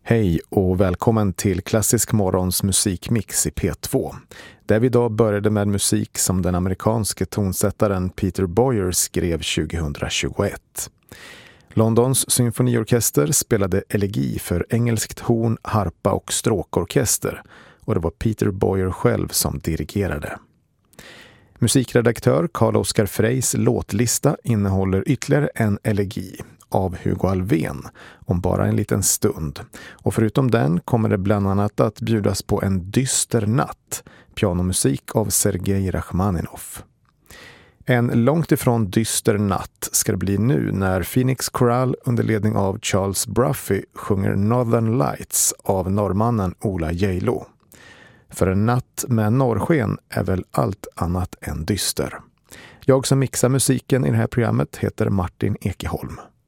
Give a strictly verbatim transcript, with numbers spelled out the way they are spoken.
Hej och välkommen till Klassisk Morgons musikmix i P två. Där vi idag började med musik som den amerikanske tonsättaren Peter Boyer skrev tjugohundratjugoett. Londons symfoniorkester spelade elegi för engelskt horn, harpa och stråkorkester och det var Peter Boyer själv som dirigerade. Musikredaktör Carl-Oskar Freys låtlista innehåller ytterligare en elegi av Hugo Alfvén om bara en liten stund. Och förutom den kommer det bland annat att bjudas på en dyster natt, pianomusik av Sergej Rachmaninoff. En långt ifrån dyster natt ska det bli nu när Phoenix Chorale under ledning av Charles Bruffy sjunger Northern Lights av norrmannen Ola Gjeilo. För en natt med norrsken är väl allt annat än dyster. Jag som mixar musiken i det här programmet heter Martin Ekeholm.